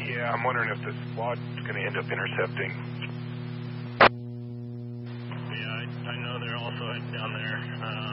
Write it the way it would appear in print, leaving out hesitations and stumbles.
Yeah, I'm wondering if the squad's going to end up intercepting. Yeah, I know they're also down there.